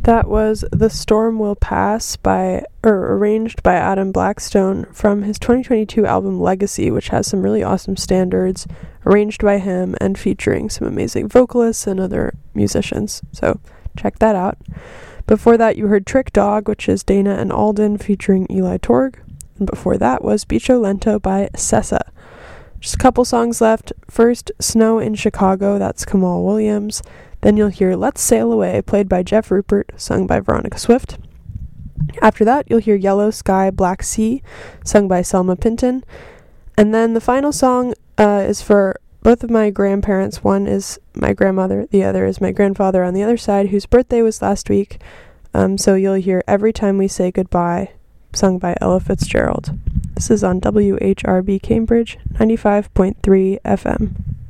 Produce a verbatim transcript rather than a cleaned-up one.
That was The Storm Will Pass by, or arranged by Adam Blackstone from his twenty twenty-two album Legacy, which has some really awesome standards, arranged by him and featuring some amazing vocalists and other musicians. So check that out. Before that, you heard Trick Dog, which is Dana and Alden featuring Eli Torg. And before that was Bicho Lento by Sessa. Just a couple songs left. First, Snow in Chicago, that's Kamal Williams. Then you'll hear Let's Sail Away, played by Jeff Rupert, sung by Veronica Swift. After that, you'll hear Yellow Sky, Black Sea, sung by Selma Pinton. And then the final song uh, is for both of my grandparents. One is my grandmother, the other is my grandfather on the other side, whose birthday was last week. Um, so you'll hear Every Time We Say Goodbye, sung by Ella Fitzgerald. This is on W H R B Cambridge, ninety-five point three F M.